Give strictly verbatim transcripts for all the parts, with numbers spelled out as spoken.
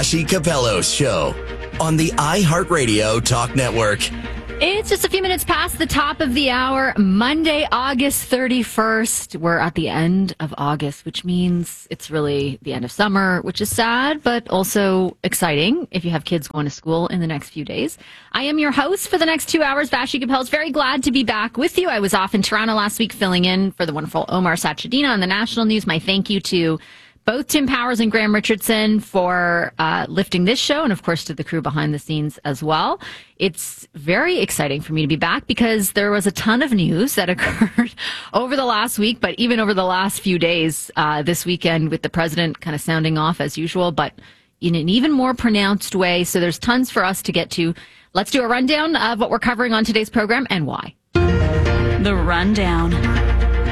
Vassy Capello's show on the iHeartRadio Talk Network. It's just a few minutes past the top of the hour, Monday, August thirty-first. We're at the end of August, which means it's really the end of summer, which is sad, but also exciting if you have kids going to school in the next few days. I am your host for the next two hours, Vassy Capello. Very glad to be back with you. I was off in Toronto last week filling in for the wonderful Omar Sachedina on the national news. My thank you to both Tim Powers and Graham Richardson for uh, lifting this show, and of course to the crew behind the scenes as well. It's very exciting for me to be back because there was a ton of news that occurred over the last week, but even over the last few days uh, this weekend, with the president kind of sounding off as usual, but in an even more pronounced way. So there's tons for us to get to. Let's do a rundown of what we're covering on today's program and why. The Rundown.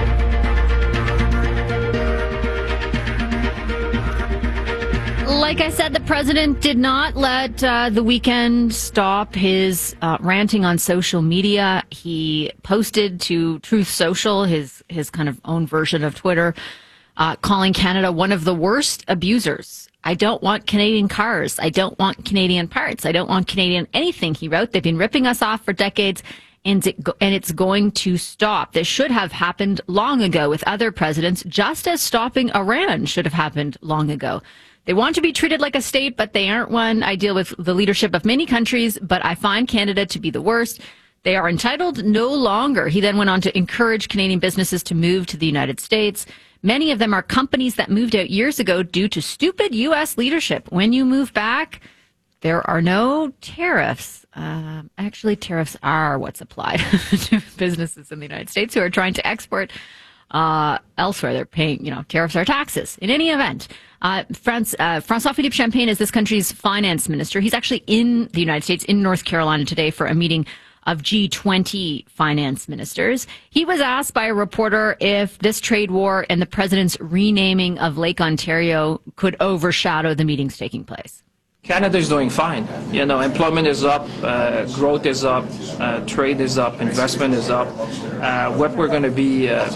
Like I said, the president did not let uh, the weekend stop his uh, ranting on social media. He posted to Truth Social, his his kind of own version of Twitter, uh, calling Canada one of the worst abusers. I don't want Canadian cars. I don't want Canadian parts. I don't want Canadian anything, he wrote. They've been ripping us off for decades, and, it go- and it's going to stop. This should have happened long ago with other presidents, just as stopping Iran should have happened long ago. They want to be treated like a state, but they aren't one. I deal with the leadership of many countries, but I find Canada to be the worst. They are entitled no longer. He then went on to encourage Canadian businesses to move to the United States. Many of them are companies that moved out years ago due to stupid U S leadership. When you move back, there are no tariffs. Uh, actually, tariffs are what's applied to businesses in the United States who are trying to export Uh, elsewhere. They're paying, you know, tariffs are taxes. In any event, uh, France, uh, François-Philippe Champagne is this country's finance minister. He's actually in the United States, in North Carolina today for a meeting of G twenty finance ministers. He was asked by a reporter if this trade war and the president's renaming of Lake Ontario could overshadow the meetings taking place. Canada is doing fine. You know, employment is up, uh, growth is up, uh, trade is up, investment is up. Uh, what we're going to be uh,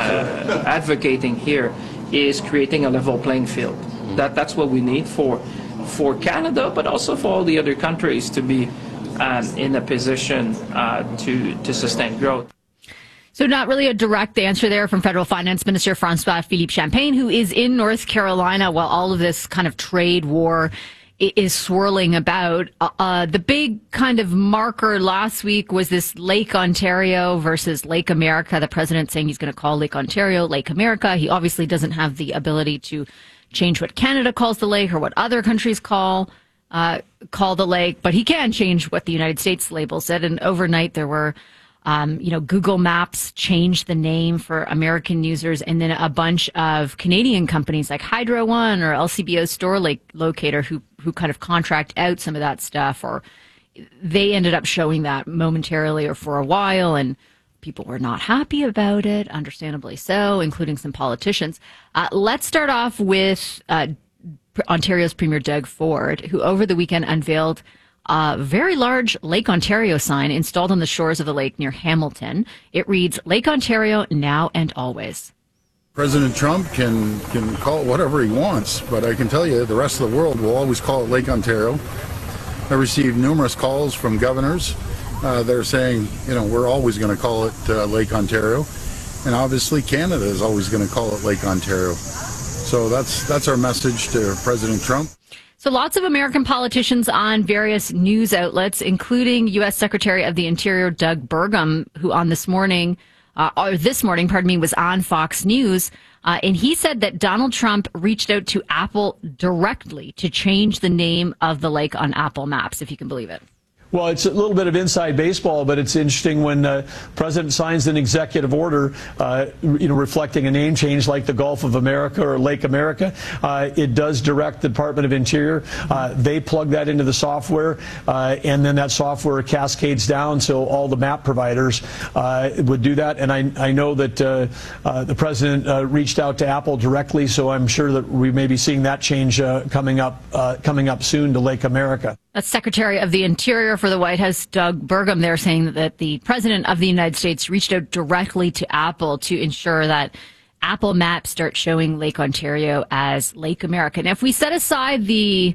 uh, advocating here is creating a level playing field. That that's what we need for for Canada, but also for all the other countries to be um, in a position uh, to to sustain growth. So not really a direct answer there from Federal Finance Minister François-Philippe Champagne, who is in North Carolina while all of this kind of trade war is swirling about. Uh, the big kind of marker last week was this Lake Ontario versus Lake America. The president saying he's going to call Lake Ontario Lake America. He obviously doesn't have the ability to change what Canada calls the lake or what other countries call uh, call the lake, but he can change what the United States labels it. And overnight there were Um, you know, Google Maps changed the name for American users, and then a bunch of Canadian companies like Hydro One or L C B O Store Lake Locator who who kind of contract out some of that stuff, or they ended up showing that momentarily or for a while, and people were not happy about it, understandably so, including some politicians. Uh, let's start off with uh, Ontario's Premier Doug Ford, who over the weekend unveiled a very large Lake Ontario sign installed on the shores of the lake near Hamilton. It reads, Lake Ontario now and always. President Trump can, can call it whatever he wants, but I can tell you the rest of the world will always call it Lake Ontario. I received numerous calls from governors. Uh, they're saying, you know, we're always going to call it uh, Lake Ontario. And obviously Canada is always going to call it Lake Ontario. So that's that's our message to President Trump. So lots of American politicians on various news outlets, including U S Secretary of the Interior Doug Burgum, who on this morning, uh, or this morning, pardon me, was on Fox News. Uh, and he said that Donald Trump reached out to Apple directly to change the name of the lake on Apple Maps, if you can believe it. Well, it's a little bit of inside baseball, but it's interesting when the uh, president signs an executive order, uh, you know, reflecting a name change like the Gulf of America or Lake America. Uh, it does direct the Department of Interior. Uh, they plug that into the software, uh, and then that software cascades down, so all the map providers uh, would do that. And I, I know that uh, uh, the president uh, reached out to Apple directly, so I'm sure that we may be seeing that change uh, coming up uh, coming up soon to Lake America. That's Secretary of the Interior for the White House, Doug Burgum, there saying that the President of the United States reached out directly to Apple to ensure that Apple Maps start showing Lake Ontario as Lake America. Now, if we set aside the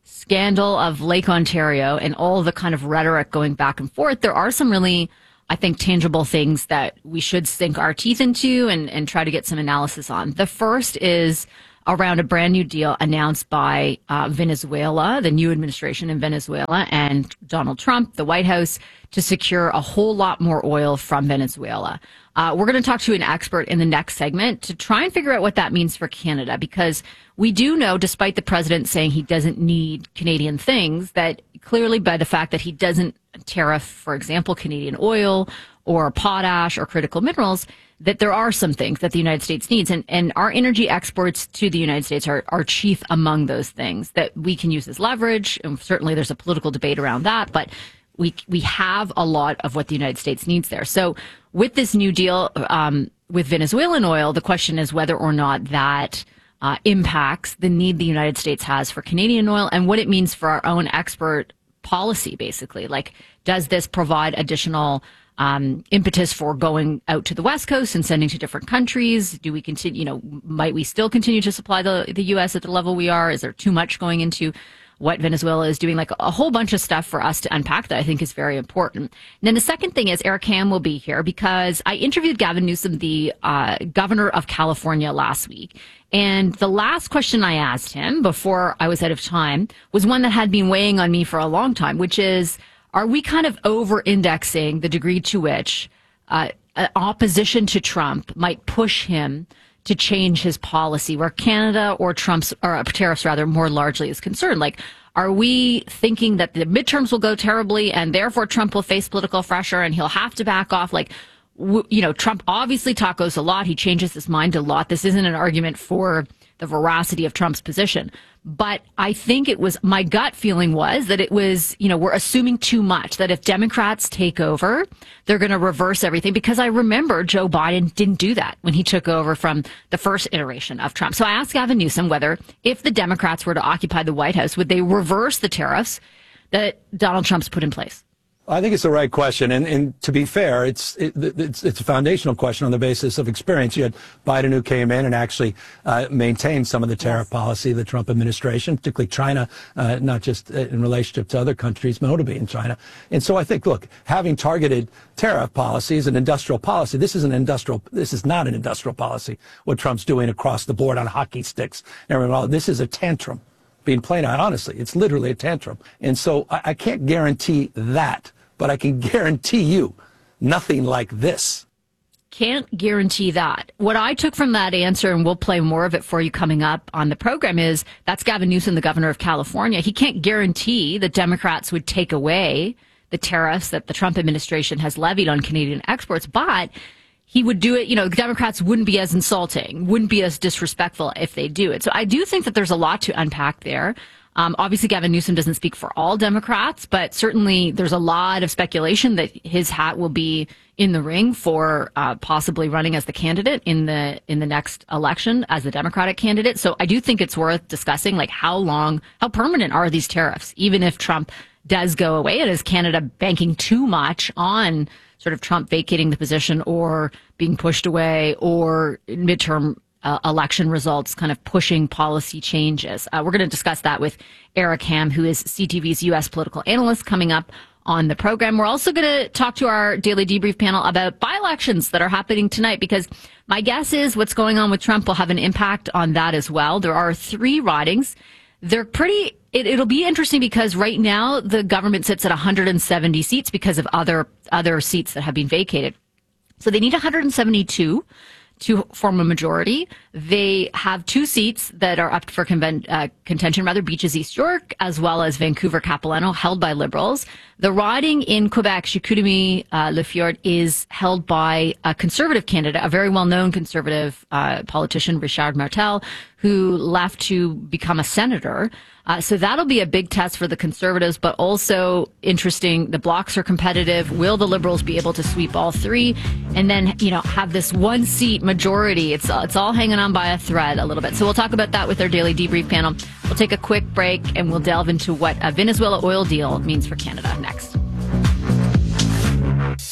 scandal of Lake Ontario and all the kind of rhetoric going back and forth, there are some really, I think, tangible things that we should sink our teeth into and, and try to get some analysis on. The first is around a brand new deal announced by uh, Venezuela, the new administration in Venezuela, and Donald Trump, the White House, to secure a whole lot more oil from Venezuela. Uh, we're going to talk to an expert in the next segment to try and figure out what that means for Canada, because we do know, despite the president saying he doesn't need Canadian things, that clearly by the fact that he doesn't tariff, for example, Canadian oil or potash or critical minerals, that there are some things that the United States needs. And, and our energy exports to the United States are, are chief among those things that we can use as leverage. And certainly there's a political debate around that, but we we have a lot of what the United States needs there. So with this new deal um, with Venezuelan oil, the question is whether or not that uh, impacts the need the United States has for Canadian oil and what it means for our own export policy, basically. Like, does this provide additional um, impetus for going out to the West Coast and sending to different countries? Do we continue, you know, might we still continue to supply the, the U S at the level we are? Is there too much going into what Venezuela is doing? Like a whole bunch of stuff for us to unpack that I think is very important. And then the second thing is Eric Ham will be here because I interviewed Gavin Newsom, the uh, governor of California, last week. And the last question I asked him before I was out of time was one that had been weighing on me for a long time, which is, are we kind of over-indexing the degree to which uh, opposition to Trump might push him to change his policy, where Canada or Trump's, or tariffs rather, more largely is concerned? Like, are we thinking that the midterms will go terribly and therefore Trump will face political pressure and he'll have to back off? Like, w- you know, Trump obviously tacos a lot. He changes his mind a lot. This isn't an argument for the veracity of Trump's position. But I think it was, my gut feeling was that it was, you know, we're assuming too much, that if Democrats take over, they're going to reverse everything. Because I remember Joe Biden didn't do that when he took over from the first iteration of Trump. So I asked Gavin Newsom whether, if the Democrats were to occupy the White House, would they reverse the tariffs that Donald Trump's put in place? I think it's the right question, and, and to be fair, it's, it, it's it's a foundational question on the basis of experience. You had Biden, who came in and actually uh, maintained some of the tariff policy of the Trump administration, particularly China, uh, not just in relationship to other countries, but notably in China. And so I think, look, having targeted tariff policies and industrial policy, this is an industrial, this is not an industrial policy, what Trump's doing across the board on hockey sticks. This is a tantrum. Being plain out, honestly, it's literally a tantrum. And so I, I can't guarantee that, but I can guarantee you nothing like this. Can't guarantee that. What I took from that answer, and we'll play more of it for you coming up on the program, is that's Gavin Newsom, the governor of California. He can't guarantee that Democrats would take away the tariffs that the Trump administration has levied on Canadian exports, but he would do it, you know, the Democrats wouldn't be as insulting, wouldn't be as disrespectful if they do it. So I do think that there's a lot to unpack there. Um, obviously, Gavin Newsom doesn't speak for all Democrats, but certainly there's a lot of speculation that his hat will be in the ring for uh, possibly running as the candidate in the in the next election as the Democratic candidate. So I do think it's worth discussing, like, how long, how permanent are these tariffs, even if Trump does go away? And is Canada banking too much on sort of Trump vacating the position or being pushed away, or midterm uh, election results kind of pushing policy changes? Uh, we're going to discuss that with Eric Ham, who is C T V's U S political analyst, coming up on the program. We're also going to talk to our daily debrief panel about by-elections that are happening tonight, because my guess is what's going on with Trump will have an impact on that as well. There are three ridings. They're pretty, it, it'll be interesting because right now the government sits at one hundred seventy seats because of other, other seats that have been vacated. So they need one hundred seventy-two to form a majority. They have two seats that are up for conven- uh, contention, rather, Beaches East York, as well as Vancouver Capilano, held by Liberals. The riding in Quebec, Chicoutimi, uh, Le Fjord, is held by a Conservative candidate, a very well-known Conservative uh, politician, Richard Martel, who left to become a senator. Uh, so that'll be a big test for the Conservatives, but also interesting. The blocks are competitive. Will the Liberals be able to sweep all three and then, you know, have this one seat majority? It's, it's all hanging on by a thread a little bit. So we'll talk about that with our daily debrief panel. We'll take a quick break and we'll delve into what a Venezuela oil deal means for Canada next.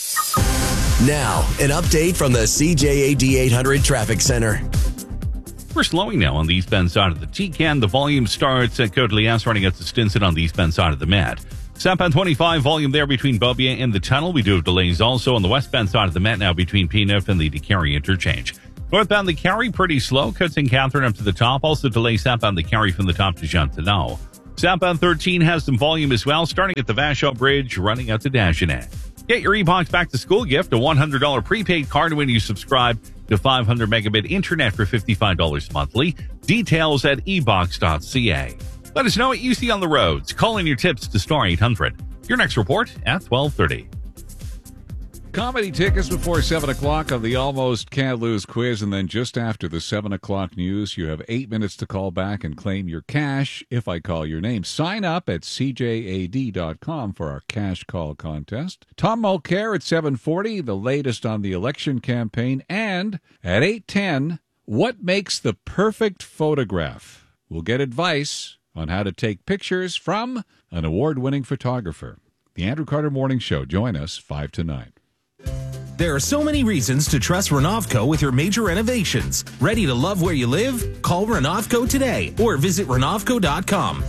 Now, an update from the C J A D eight hundred Traffic Center. We're slowing now on the eastbound side of the T-Can. The volume starts at Côte-Liesse running out to Stinson on the eastbound side of the Met. Southbound twenty-five, volume there between Beaubien and the tunnel. We do have delays also on the westbound side of the Met now between P N F and the DeCarry interchange. Northbound the Carry, pretty slow. Cut Saint Catherine up to the top. Also delay southbound the Carry from the top to Jean-Tenot. Southbound thirteen has some volume as well, starting at the Vachon Bridge, running out to Dagenet. Get your E-Box back to school gift, a one hundred dollars prepaid card when you subscribe to five hundred megabit internet for fifty-five dollars monthly. Details at e box dot c a. Let us know what you see on the roads. Call in your tips to star eight hundred. Your next report at twelve thirty. Comedy tickets before seven o'clock on the Almost Can't Lose quiz, and then just after the seven o'clock news, you have eight minutes to call back and claim your cash if I call your name. Sign up at c j a d dot com for our cash call contest. Tom Mulcair at seven forty, the latest on the election campaign, and at eight ten, what makes the perfect photograph? We'll get advice on how to take pictures from an award-winning photographer. The Andrew Carter Morning Show. Join us five to nine. There are so many reasons to trust Renovco with your major renovations. Ready to love where you live? Call Renovco today or visit renovco dot com.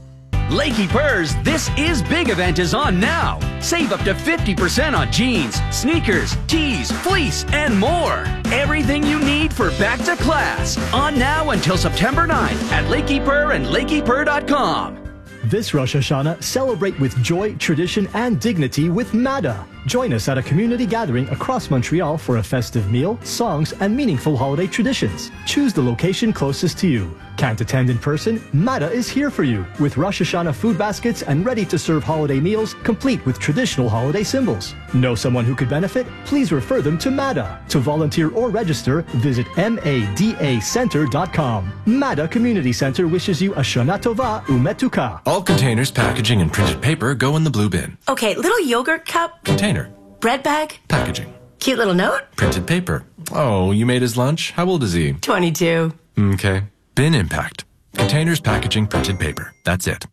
Lakey Purrs, this is big event is on now. Save up to fifty percent on jeans, sneakers, tees, fleece, and more. Everything you need for back to class. On now until September ninth at Lakey Purr and lakey purr dot com. This Rosh Hashanah, celebrate with joy, tradition, and dignity with MADA. Join us at a community gathering across Montreal for a festive meal, songs, and meaningful holiday traditions. Choose the location closest to you. Can't attend in person? MADA is here for you with Rosh Hashanah food baskets and ready-to-serve holiday meals complete with traditional holiday symbols. Know someone who could benefit? Please refer them to MADA. To volunteer or register, visit mada center dot com. MADA Community Center wishes you a Shana Tova Umetuka. All containers, packaging, and printed paper go in the blue bin. Okay, little yogurt cup. Container. Bread bag. Packaging. Cute little note. Printed paper. Oh, you made his lunch? How old is he? twenty-two. Okay. Bin impact. Containers, packaging, printed paper. That's it.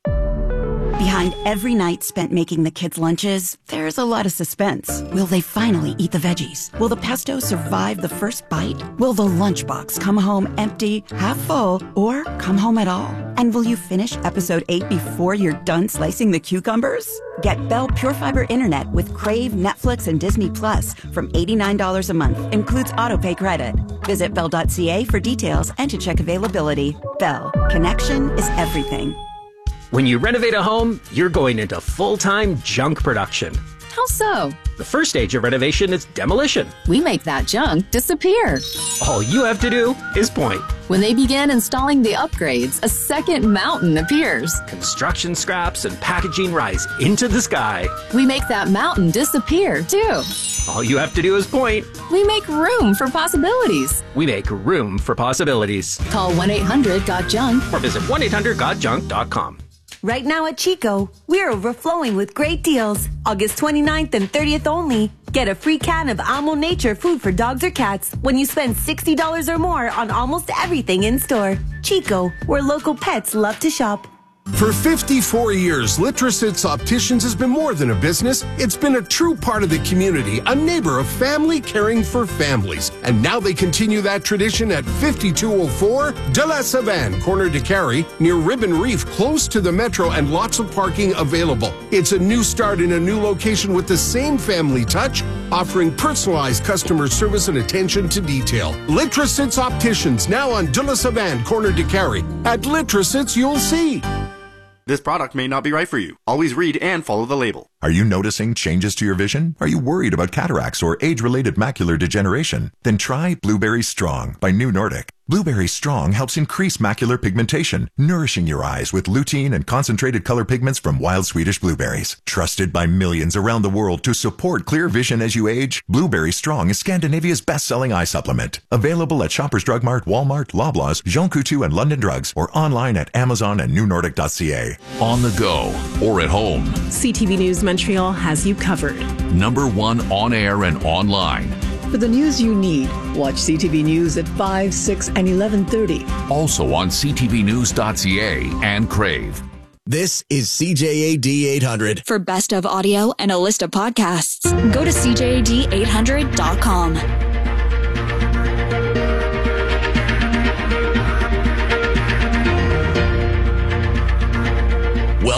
Behind every night spent making the kids' lunches, there's a lot of suspense. Will they finally eat the veggies? Will the pesto survive the first bite? Will the lunchbox come home empty, half full, or come home at all? And will you finish episode eight before you're done slicing the cucumbers? Get Bell Pure Fiber Internet with Crave, Netflix, and Disney Plus from eighty-nine dollars a month. Includes autopay credit. Visit bell dot c a for details and to check availability. Bell. Connection is everything. When you renovate a home, you're going into full-time junk production. How so? The first stage of renovation is demolition. We make that junk disappear. All you have to do is point. When they begin installing the upgrades, a second mountain appears. Construction scraps and packaging rise into the sky. We make that mountain disappear, too. All you have to do is point. We make room for possibilities. We make room for possibilities. Call one eight hundred got junk or visit one eight hundred got junk dot com. Right now at Chico, we're overflowing with great deals. August twenty-ninth and thirtieth only. Get a free can of Amo Nature food for dogs or cats when you spend sixty dollars or more on almost everything in store. Chico, where local pets love to shop. For fifty-four years, Litrosits Opticians has been more than a business. It's been a true part of the community, a neighbor of family caring for families. And now they continue that tradition at fifty-two oh four De La Savane, corner de Carry, near Ribbon Reef, close to the metro and lots of parking available. It's a new start in a new location with the same family touch, offering personalized customer service and attention to detail. Litrosits Opticians, now on De La Savane, corner de Carry. At Litrosits, you'll see. This product may not be right for you. Always read and follow the label. Are you noticing changes to your vision? Are you worried about cataracts or age-related macular degeneration? Then try Blueberry Strong by New Nordic. Blueberry Strong helps increase macular pigmentation, nourishing your eyes with lutein and concentrated color pigments from wild Swedish blueberries. Trusted by millions around the world to support clear vision as you age, Blueberry Strong is Scandinavia's best-selling eye supplement. Available at Shoppers Drug Mart, Walmart, Loblaws, Jean Coutu, and London Drugs, or online at Amazon and new nordic dot c a. On the go or at home, C T V News Montreal has you covered. Number one on air and online. For the news you need, watch C T V News at five, six, and eleven thirty. Also on c t v news dot c a and Crave. This is C J A D eight hundred. For best of audio and a list of podcasts, go to c j a d eight hundred dot com.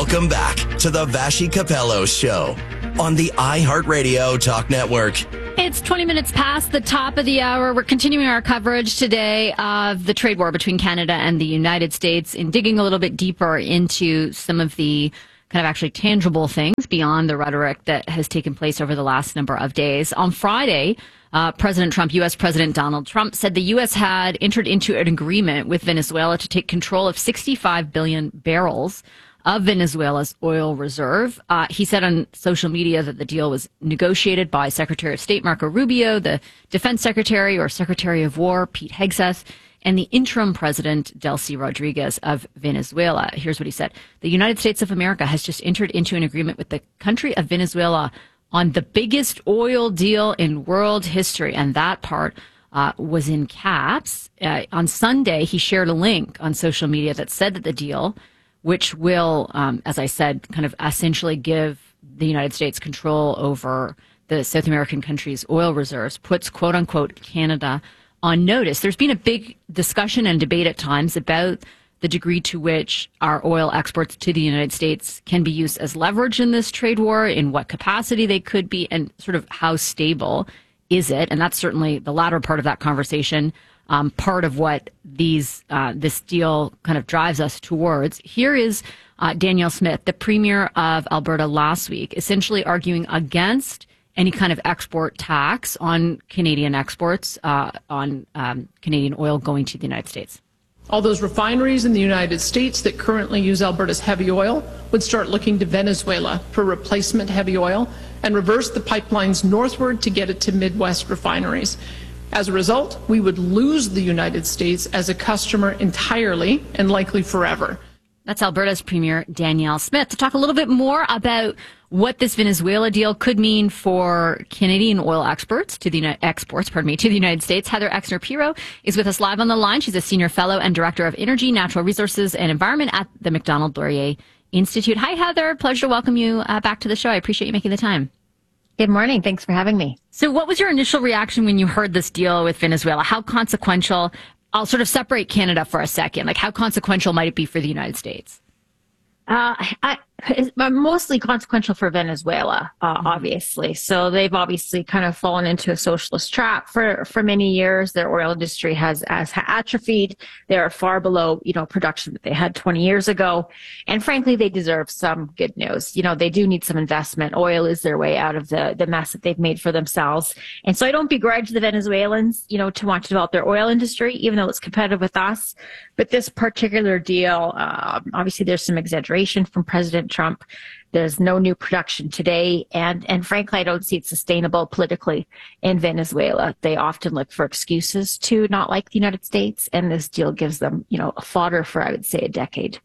Welcome back to the Vashi Capello Show on the iHeartRadio Talk Network. It's twenty minutes past the top of the hour. We're continuing our coverage today of the trade war between Canada and the United States and digging a little bit deeper into some of the kind of actually tangible things beyond the rhetoric that has taken place over the last number of days. On Friday, uh, President Trump, U S President Donald Trump, said the U S had entered into an agreement with Venezuela to take control of sixty-five billion barrels of Venezuela's oil reserve. Uh, he said on social media that the deal was negotiated by Secretary of State Marco Rubio, the Defense Secretary or Secretary of War Pete Hegseth, and the interim president Delcy Rodriguez of Venezuela. Here's what he said. The United States of America has just entered into an agreement with the country of Venezuela on the biggest oil deal in world history. And that part uh, was in caps. Uh, on Sunday, he shared a link on social media that said that the deal, which will, um, as I said, kind of essentially give the United States control over the South American country's oil reserves, puts, quote unquote, Canada on notice. There's been a big discussion and debate at times about the degree to which our oil exports to the United States can be used as leverage in this trade war, in what capacity they could be, and sort of how stable is it. And that's certainly the latter part of that conversation. Um, part of what these uh, this deal kind of drives us towards. Here is uh, Danielle Smith, the Premier of Alberta last week, essentially arguing against any kind of export tax on Canadian exports, uh, on um, Canadian oil going to the United States. All those refineries in the United States that currently use Alberta's heavy oil would start looking to Venezuela for replacement heavy oil and reverse the pipelines northward to get it to Midwest refineries. As a result, we would lose the United States as a customer entirely and likely forever. That's Alberta's Premier Danielle Smith. To talk a little bit more about what this Venezuela deal could mean for Canadian oil exports to the exports, pardon me, to the United States, Heather Exner-Piro is with us live on the line. She's a senior fellow and director of energy, natural resources, and environment at the Macdonald-Laurier Institute. Hi, Heather. Pleasure to welcome you uh, back to the show. I appreciate you making the time. Good morning. Thanks for having me. So what was your initial reaction when you heard this deal with Venezuela? How consequential? I'll sort of separate Canada for a second. Like, how consequential might it be for the United States? Uh, I, it's mostly consequential for Venezuela, uh, mm-hmm. obviously. So they've obviously kind of fallen into a socialist trap for, for many years. Their oil industry has, has atrophied. They're far below, you know, production that they had twenty years ago. And frankly, they deserve some good news. You know, they do need some investment. Oil is their way out of the, the mess that they've made for themselves. And so I don't begrudge the Venezuelans, you know, to want to develop their oil industry, even though it's competitive with us. But this particular deal, uh, obviously there's some exaggeration from President Trump. There's no new production today. And, and frankly, I don't see it sustainable politically in Venezuela. They often look for excuses to not like the United States. And this deal gives them, you know, a fodder for, I would say, a decade.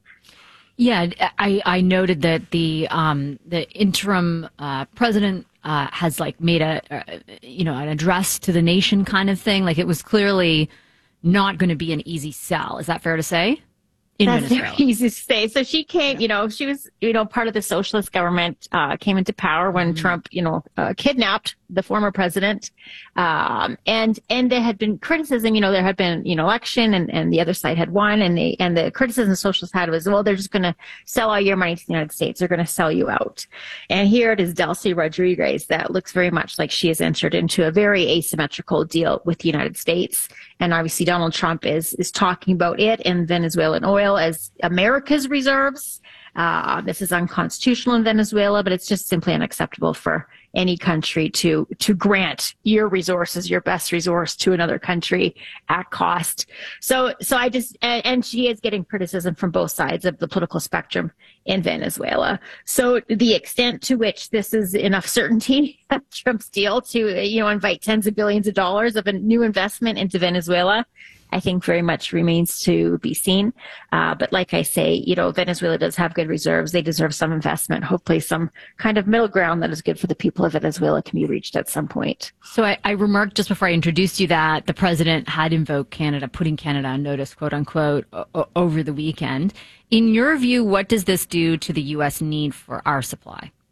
Yeah, I, I noted that the um, the interim uh, president uh, has like made a, uh, you know, an address to the nation kind of thing. Like, it was clearly not going to be an easy sell. Is that fair to say? In That's Venezuela. very easy to say. So she came, you know, she was, you know, part of the socialist government, uh, came into power when mm-hmm. Trump, you know, uh, kidnapped the former president. Um, and, and there had been criticism, you know, there had been, you know, election and, and the other side had won, and they, and the criticism the socialists had was, well, they're just going to sell all your money to the United States. They're going to sell you out. And here it is Delcy Rodriguez that looks very much like she has entered into a very asymmetrical deal with the United States. And obviously Donald Trump is, is talking about it and Venezuelan oil as America's reserves. Uh, this is unconstitutional in Venezuela, but it's just simply unacceptable for any country to to grant your resources, your best resource, to another country at cost. So, so I just, and, and she is getting criticism from both sides of the political spectrum in Venezuela. So the extent to which this is enough certainty, Trump's deal to, you know, invite tens of billions of dollars of a new investment into Venezuela, I think very much remains to be seen. Uh, but like I say, you know, Venezuela does have good reserves. They deserve some investment. Hopefully some kind of middle ground that is good for the people of Venezuela can be reached at some point. So I, I remarked just before I introduced you that the president had invoked Canada, putting Canada on notice, quote unquote, o- over the weekend. In your view, what does this do to the U S need for our supply?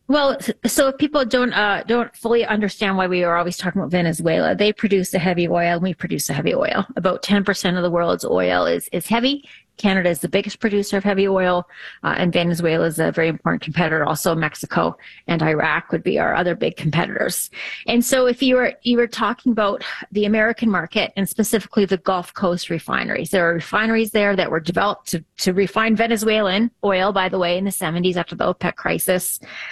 Well, so if people don't uh, don't fully understand why we are always talking about Venezuela, they produce a heavy oil and we produce a heavy oil. About ten percent of the world's oil is, is heavy. Canada is the biggest producer of heavy oil, uh, and Venezuela is a very important competitor. Also, Mexico and Iraq would be our other big competitors. And so if you were you were talking about the American market and specifically the Gulf Coast refineries, there are refineries there that were developed to, to refine Venezuelan oil, by the way, in the seventies after the OPEC crisis.